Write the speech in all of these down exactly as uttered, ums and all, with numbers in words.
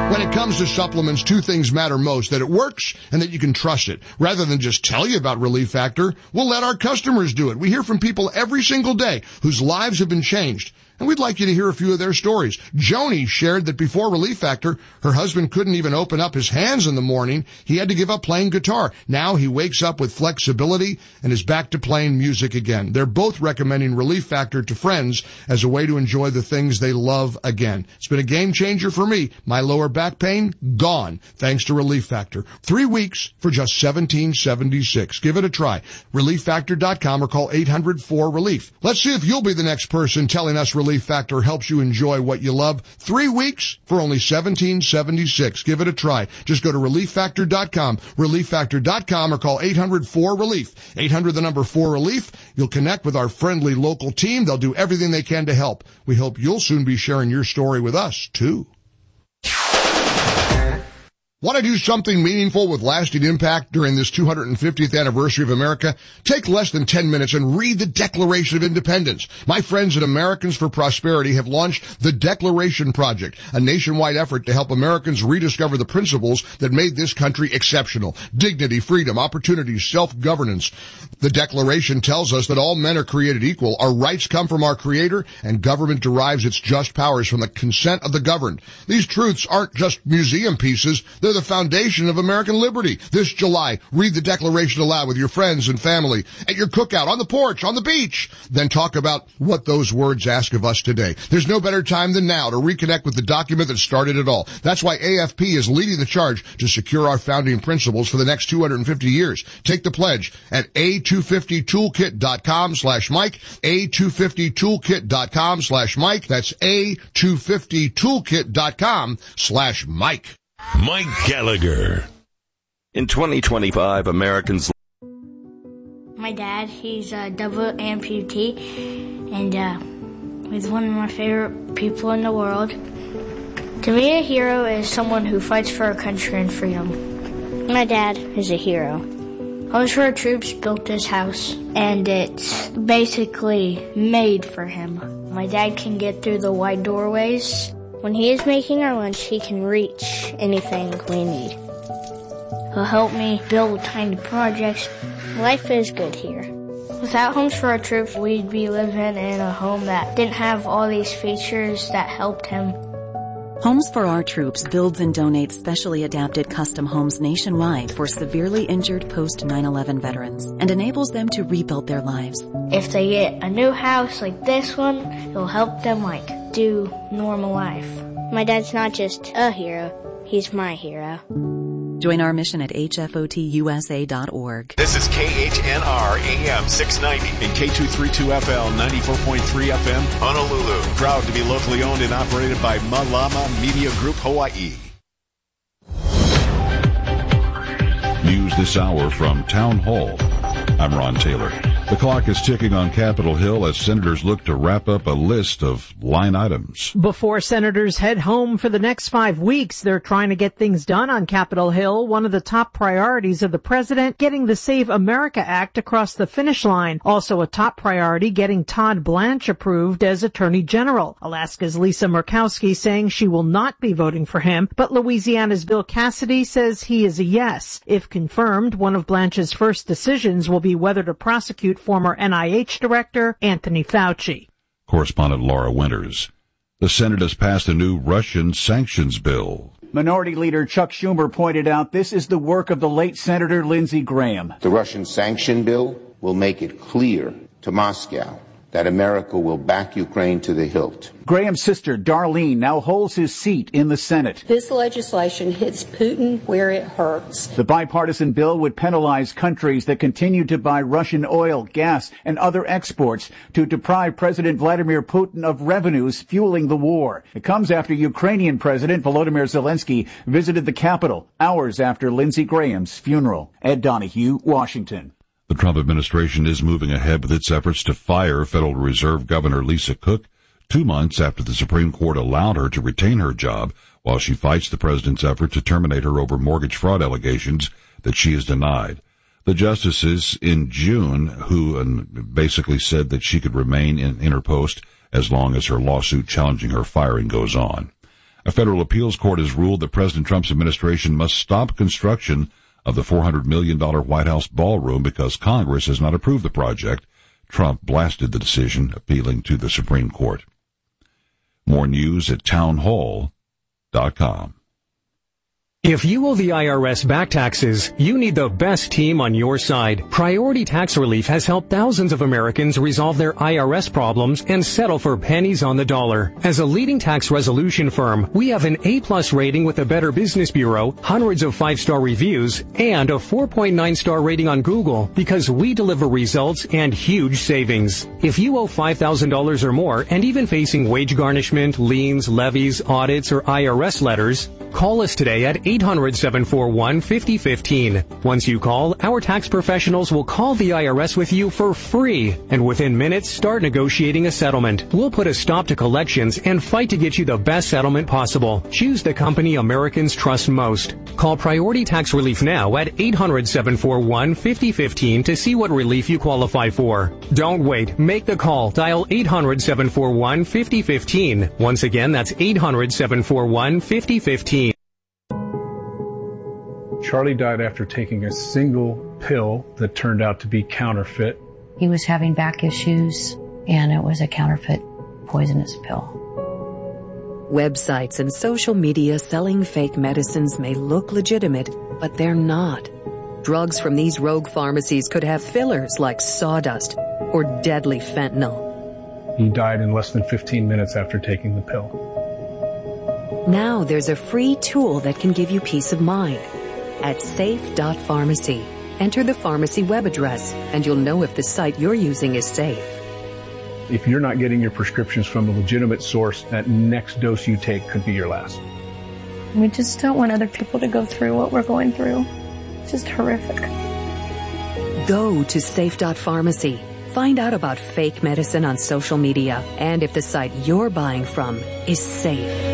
When it comes to supplements, two things matter most, that it works and that you can trust it. Rather than just tell you about Relief Factor, we'll let our customers do it. We hear from people every single day whose lives have been changed, and we'd like you to hear a few of their stories. Joni shared that before Relief Factor, her husband couldn't even open up his hands in the morning. He had to give up playing guitar. Now he wakes up with flexibility and is back to playing music again. They're both recommending Relief Factor to friends as a way to enjoy the things they love again. It's been a game changer for me. My lower back pain, gone, thanks to Relief Factor. Three weeks for just seventeen seventy-six. Give it a try. relief factor dot com or call eight hundred four relief. Let's see if you'll be the next person telling us Relief Factor helps you enjoy what you love. Three weeks for only seventeen seventy-six. Give it a try. Just go to relief factor dot com, relief factor dot com, or call eight hundred four relief. eight hundred the number four relief. You'll connect with our friendly local team. They'll do everything they can to help. We hope you'll soon be sharing your story with us, too. Want to do something meaningful with lasting impact during this two hundred fiftieth anniversary of America? Take less than ten minutes and read the Declaration of Independence. My friends at Americans for Prosperity have launched the Declaration Project, a nationwide effort to help Americans rediscover the principles that made this country exceptional. Dignity, freedom, opportunity, self-governance. The Declaration tells us that all men are created equal, our rights come from our Creator, and government derives its just powers from the consent of the governed. These truths aren't just museum pieces. They're the foundation of American liberty. This July, read the Declaration aloud with your friends and family, at your cookout, on the porch, on the beach. Then talk about what those words ask of us today. There's no better time than now to reconnect with the document that started it all. That's why A F P is leading the charge to secure our founding principles for the next two hundred fifty years. Take the pledge at A two fifty toolkit dot com slash Mike, A two fifty toolkit dot com slash Mike. That's A two fifty toolkit dot com slash Mike. Mike Gallagher. In twenty twenty-five, Americans... My dad, he's a double amputee, and uh, he's one of my favorite people in the world. To me, a hero is someone who fights for our country and freedom. My dad is a hero. Homes for Our Troops built this house, and it's basically made for him. My dad can get through the wide doorways. When he is making our lunch, he can reach anything we need. He'll help me build tiny projects. Life is good here. Without Homes for Our Troops, we'd be living in a home that didn't have all these features that helped him. Homes for Our Troops builds and donates specially adapted custom homes nationwide for severely injured post nine eleven veterans and enables them to rebuild their lives. If they get a new house like this one, it'll help them like do normal life. My dad's not just a hero, he's my hero. Join our mission at H F O T U S A dot org. This is K H N R A M six ninety and K two thirty-two F L ninety-four point three F M, Honolulu. Proud to be locally owned and operated by Malama Media Group, Hawaii. News this hour from Town Hall. I'm Ron Taylor. The clock is ticking on Capitol Hill as senators look to wrap up a list of line items. Before senators head home for the next five weeks, they're trying to get things done on Capitol Hill. One of the top priorities of the president, getting the Save America Act across the finish line. Also a top priority, getting Todd Blanche approved as Attorney General. Alaska's Lisa Murkowski saying she will not be voting for him, but Louisiana's Bill Cassidy says he is a yes. If confirmed, one of Blanche's first decisions will be whether to prosecute former N I H Director Anthony Fauci. Correspondent Laura Winters. The Senate has passed a new Russian sanctions bill. Minority Leader Chuck Schumer pointed out this is the work of the late Senator Lindsey Graham. The Russian sanction bill will make it clear to Moscow that America will back Ukraine to the hilt. Graham's sister, Darlene, now holds his seat in the Senate. This legislation hits Putin where it hurts. The bipartisan bill would penalize countries that continue to buy Russian oil, gas, and other exports to deprive President Vladimir Putin of revenues fueling the war. It comes after Ukrainian President Volodymyr Zelensky visited the Capitol hours after Lindsey Graham's funeral. Ed Donahue, Washington. The Trump administration is moving ahead with its efforts to fire Federal Reserve Governor Lisa Cook two months after the Supreme Court allowed her to retain her job while she fights the president's effort to terminate her over mortgage fraud allegations that she is denied. The justices in June, who basically said that she could remain in, in her post as long as her lawsuit challenging her firing goes on. A federal appeals court has ruled that President Trump's administration must stop construction of the four hundred million dollars White House ballroom because Congress has not approved the project. Trump blasted the decision, appealing to the Supreme Court. More news at townhall dot com. If you owe the I R S back taxes, you need the best team on your side. Priority Tax Relief has helped thousands of Americans resolve their I R S problems and settle for pennies on the dollar. As a leading tax resolution firm, we have an A-plus rating with the Better Business Bureau, hundreds of five-star reviews, and a four point nine star rating on Google because we deliver results and huge savings. If you owe five thousand dollars or more and even facing wage garnishment, liens, levies, audits, or I R S letters, call us today at eight hundred, seven four one, five oh one five. Once you call, our tax professionals will call the I R S with you for free, and within minutes start negotiating a settlement. We'll put a stop to collections and fight to get you the best settlement possible. Choose the company Americans trust most. Call Priority Tax Relief now at eight hundred, seven four one, five oh one five to see what relief you qualify for. Don't wait. Make the call. Dial eight hundred, seven four one, five oh one five. Once again, that's eight hundred, seven four one, five oh one five. Charlie died after taking a single pill that turned out to be counterfeit. He was having back issues, and it was a counterfeit poisonous pill. Websites and social media selling fake medicines may look legitimate, but they're not. Drugs from these rogue pharmacies could have fillers like sawdust or deadly fentanyl. He died in less than fifteen minutes after taking the pill. Now there's a free tool that can give you peace of mind. At safe dot pharmacy, enter the pharmacy web address, and you'll know if the site you're using is safe. If you're not getting your prescriptions from a legitimate source, that next dose you take could be your last. We just don't want other people to go through what we're going through. It's just horrific. Go to safe dot pharmacy. Find out about fake medicine on social media and if the site you're buying from is safe.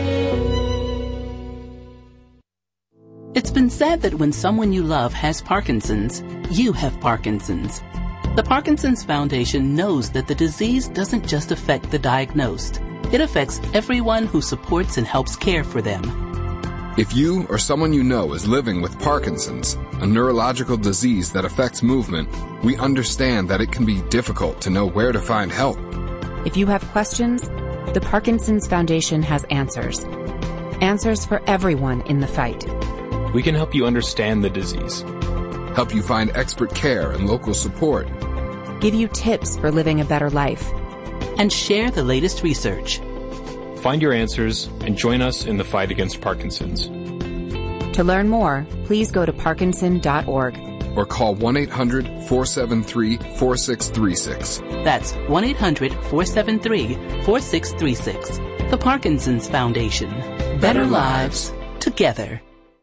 It's been said that when someone you love has Parkinson's, you have Parkinson's. The Parkinson's Foundation knows that the disease doesn't just affect the diagnosed. It affects everyone who supports and helps care for them. If you or someone you know is living with Parkinson's, a neurological disease that affects movement, we understand that it can be difficult to know where to find help. If you have questions, the Parkinson's Foundation has answers. Answers for everyone in the fight. We can help you understand the disease, help you find expert care and local support, give you tips for living a better life, and share the latest research. Find your answers and join us in the fight against Parkinson's. To learn more, please go to parkinson dot org or call one eight hundred, four seven three, four six three six. That's one eight hundred, four seven three, four six three six. The Parkinson's Foundation. Better, Better lives together.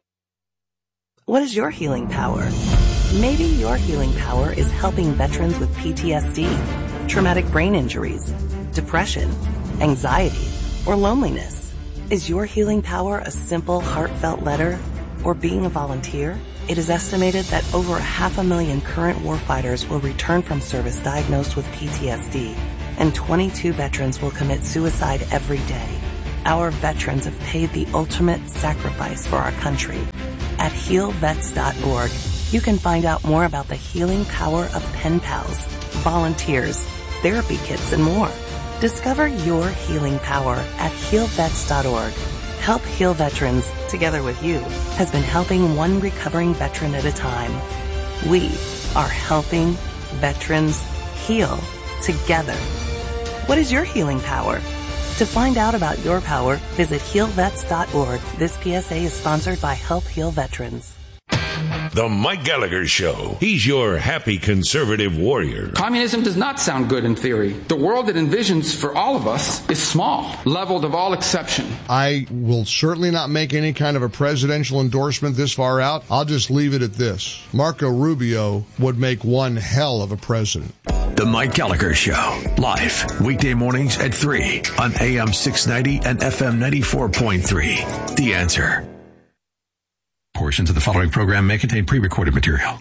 What is your healing power? Maybe your healing power is helping veterans with P T S D, traumatic brain injuries, depression, anxiety, or loneliness. Is your healing power a simple, heartfelt letter or being a volunteer? It is estimated that over half a million current warfighters will return from service diagnosed with P T S D, and twenty-two veterans will commit suicide every day. Our veterans have paid the ultimate sacrifice for our country. At heal vets dot org, you can find out more about the healing power of pen pals, volunteers, therapy kits, and more. Discover your healing power at heal vets dot org. Help Heal Veterans, together with you, has been helping one recovering veteran at a time. We are helping veterans heal together. What is your healing power? To find out about your power, visit heal vets dot org. This P S A is sponsored by Help Heal Veterans. The Mike Gallagher Show. He's your happy conservative warrior. Communism does not sound good in theory. The world it envisions for all of us is small, leveled of all exception. I will certainly not make any kind of a presidential endorsement this far out. I'll just leave it at this. Marco Rubio would make one hell of a president. The Mike Gallagher Show, live weekday mornings at three on A M six ninety and F M ninety-four point three. The Answer. Portions of the following program may contain pre-recorded material.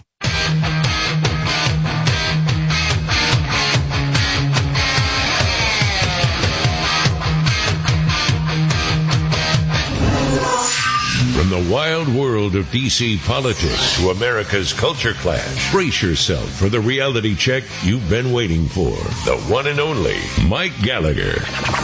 the wild world of D C politics to America's culture clash, brace yourself for the reality check you've been waiting for. The one and only Mike Gallagher.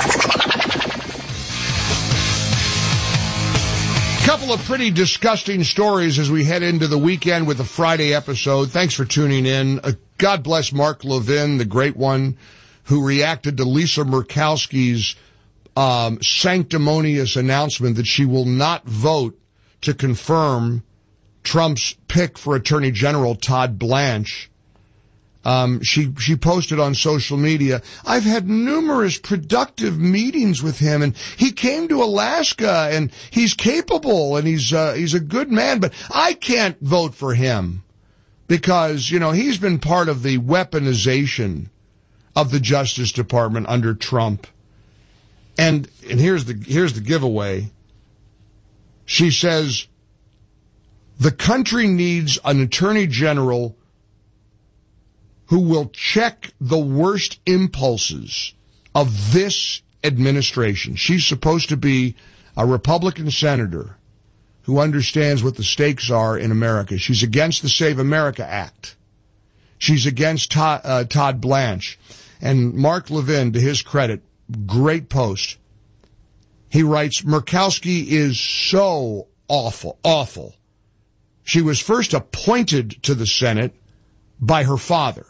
Couple of pretty disgusting stories as we head into the weekend with the Friday episode. Thanks for tuning in. Uh, God bless Mark Levin, the great one, who reacted to Lisa Murkowski's um, sanctimonious announcement that she will not vote to confirm Trump's pick for Attorney General Todd Blanche. Um, she, she posted on social media, I've had numerous productive meetings with him, and he came to Alaska, and he's capable, and he's, uh, he's a good man, but I can't vote for him because, you know, he's been part of the weaponization of the Justice Department under Trump. And, and here's the, here's the giveaway. She says, the country needs an attorney general who will check the worst impulses of this administration. She's supposed to be a Republican senator who understands what the stakes are in America. She's against the Save America Act. She's against Todd, uh, Todd Blanche. And Mark Levin, to his credit, great post. He writes, Murkowski is so awful, awful. She was first appointed to the Senate by her father.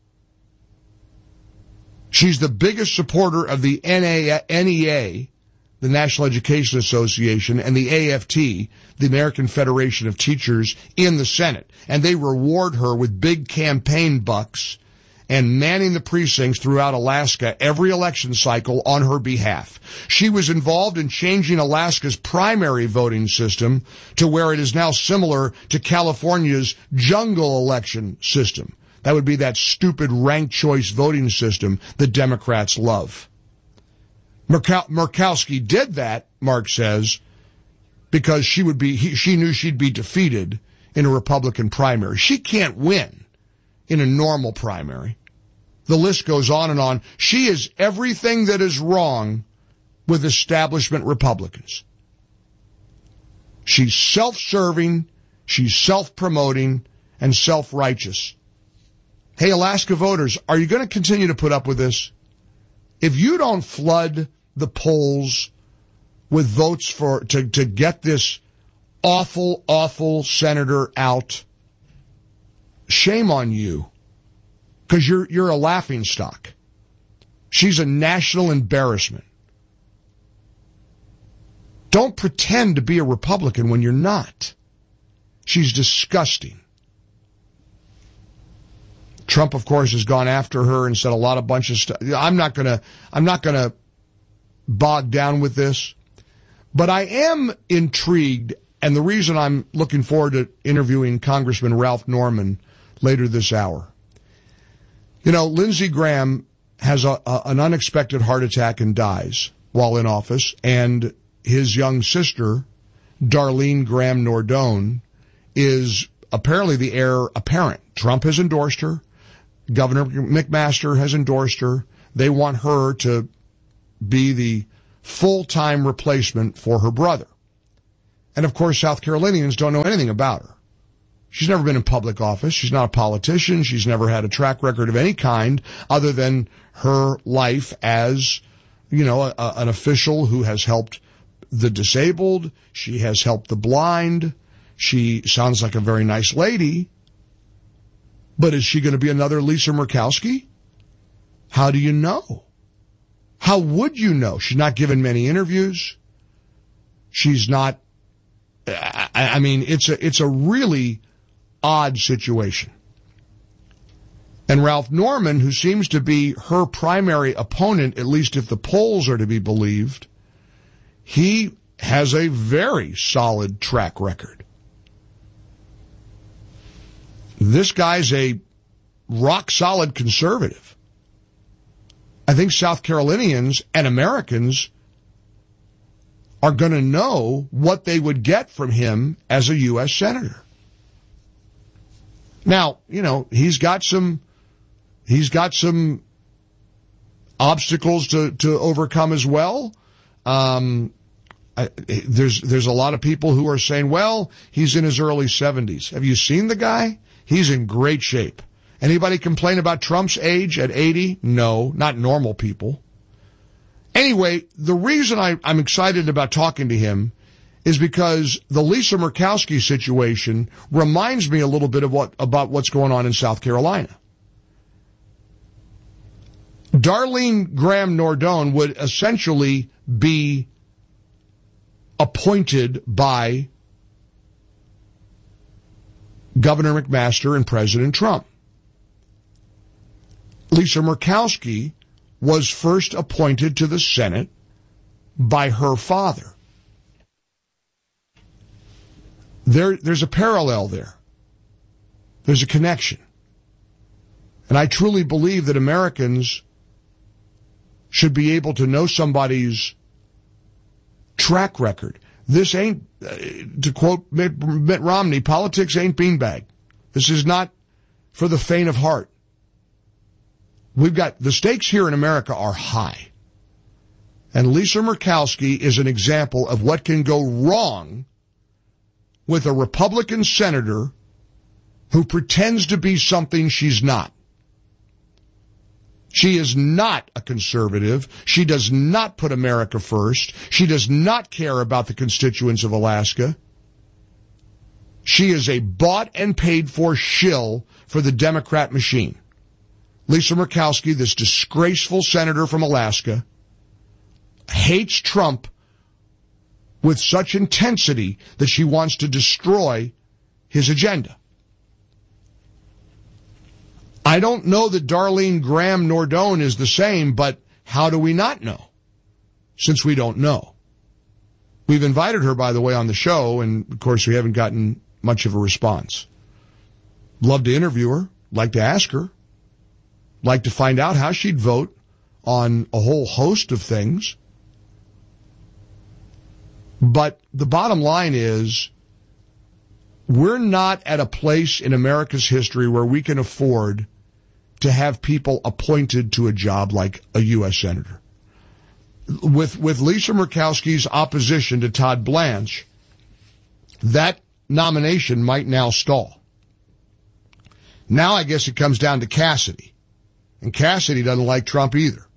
She's the biggest supporter of the N E A, the National Education Association, and the A F T, the American Federation of Teachers, in the Senate. And they reward her with big campaign bucks and manning the precincts throughout Alaska every election cycle on her behalf. She was involved in changing Alaska's primary voting system to where it is now similar to California's jungle election system. That would be that stupid ranked choice voting system the Democrats love. Murkow- Murkowski did that, Mark says, because she would be, he, she knew she'd be defeated in a Republican primary. She can't win in a normal primary. The list goes on and on. She is everything that is wrong with establishment Republicans. She's self-serving, she's self-promoting, and self-righteous. Hey, Alaska voters, are you going to continue to put up with this? If you don't flood the polls with votes for to, to get this awful, awful senator out, shame on you, because you're you're a laughingstock. She's a national embarrassment. Don't pretend to be a Republican when you're not. She's disgusting. Trump, of course, has gone after her and said a lot of bunch of stuff. I'm not gonna, I'm not gonna bog down with this, but I am intrigued, and the reason I'm looking forward to interviewing Congressman Ralph Norman later this hour. You know, Lindsey Graham has a, a, an unexpected heart attack and dies while in office, and his young sister, Darlene Graham Nordone, is apparently the heir apparent. Trump has endorsed her. Governor McMaster has endorsed her. They want her to be the full-time replacement for her brother. And of course, South Carolinians don't know anything about her. She's never been in public office. She's not a politician. She's never had a track record of any kind other than her life as, you know, a, a, an official who has helped the disabled. She has helped the blind. She sounds like a very nice lady. But is she going to be another Lisa Murkowski? How do you know? How would you know? She's not given many interviews. She's not, I, I mean, it's a, it's a really odd situation. And Ralph Norman, who seems to be her primary opponent, at least if the polls are to be believed, he has a very solid track record. This guy's a rock-solid conservative. I think South Carolinians and Americans are going to know what they would get from him as a U S senator. Now, you know, he's got some, he's got some obstacles to, to overcome as well. Um, I, there's there's a lot of people who are saying, well, he's in his early seventies. Have you seen the guy? He's in great shape. Anybody complain about Trump's age at eighty? No, not normal people. Anyway, the reason I, I'm excited about talking to him is because the Lisa Murkowski situation reminds me a little bit of what about what's going on in South Carolina. Darlene Graham Nordone would essentially be appointed by Governor McMaster and President Trump. Lisa Murkowski was first appointed to the Senate by her father. There, there's a parallel there. There's a connection. And I truly believe that Americans should be able to know somebody's track record. This ain't, uh, to quote Mitt, Mitt Romney, politics ain't beanbag. This is not for the faint of heart. We've got, the stakes here in America are high. And Lisa Murkowski is an example of what can go wrong with a Republican senator who pretends to be something she's not. She is not a conservative. She does not put America first. She does not care about the constituents of Alaska. She is a bought and paid for shill for the Democrat machine. Lisa Murkowski, this disgraceful senator from Alaska, hates Trump with such intensity that she wants to destroy his agenda. I don't know that Darlene Graham Nordone is the same, but how do we not know? Since we don't know. We've invited her, by the way, on the show, and of course we haven't gotten much of a response. Love to interview her, like to ask her, like to find out how she'd vote on a whole host of things. But the bottom line is, we're not at a place in America's history where we can afford to have people appointed to a job like a U S senator. With, with Lisa Murkowski's opposition to Todd Blanche, that nomination might now stall. Now I guess it comes down to Cassidy. And Cassidy doesn't like Trump either.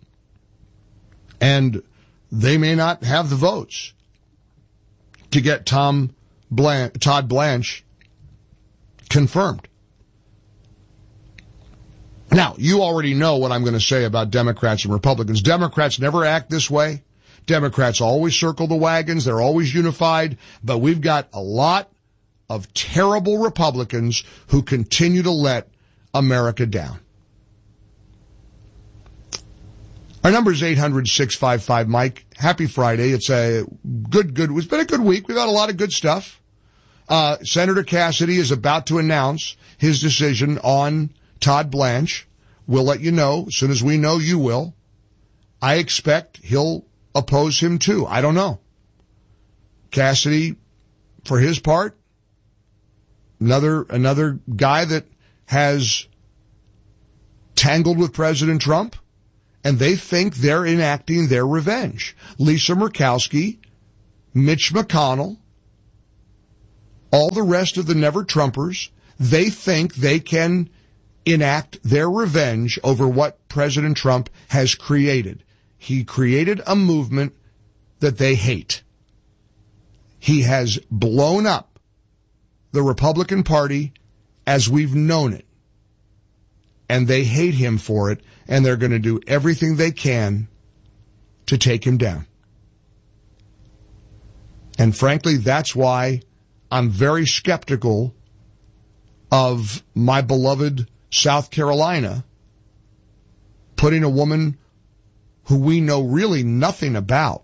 And they may not have the votes to get Tom Blanche, Todd Blanche confirmed. Now, you already know what I'm going to say about Democrats and Republicans. Democrats never act this way. Democrats always circle the wagons. They're always unified. But we've got a lot of terrible Republicans who continue to let America down. Our number is eight hundred, six five five, Mike. Happy Friday. It's a good, good, it's been a good week. We've got a lot of good stuff. Uh, Senator Cassidy is about to announce his decision on Todd Blanche. We'll let you know. As soon as we know, you will. I expect he'll oppose him too. I don't know. Cassidy, for his part, another, another guy that has tangled with President Trump, and they think they're enacting their revenge. Lisa Murkowski, Mitch McConnell, all the rest of the never-Trumpers, they think they can enact their revenge over what President Trump has created. He created a movement that they hate. He has blown up the Republican Party as we've known it. And they hate him for it, and they're going to do everything they can to take him down. And frankly, that's why I'm very skeptical of my beloved South Carolina putting a woman who we know really nothing about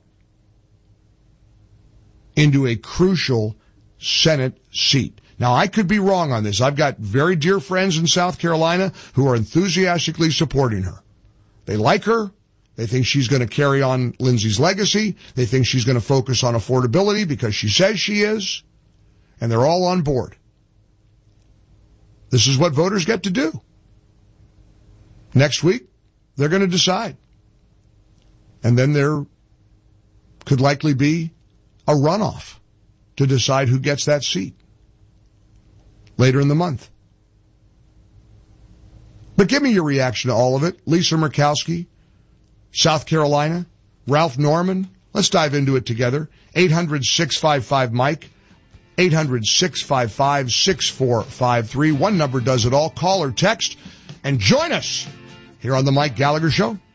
into a crucial Senate seat. Now, I could be wrong on this. I've got very dear friends in South Carolina who are enthusiastically supporting her. They like her. They think she's going to carry on Lindsay's legacy. They think she's going to focus on affordability because she says she is. And they're all on board. This is what voters get to do. Next week, they're going to decide. And then there could likely be a runoff to decide who gets that seat later in the month. But give me your reaction to all of it. Lisa Murkowski, South Carolina, Ralph Norman. Let's dive into it together. eight hundred, six five five, Mike. eight hundred, six five five, six four five three. One number does it all. Call or text and join us here on the Mike Gallagher Show.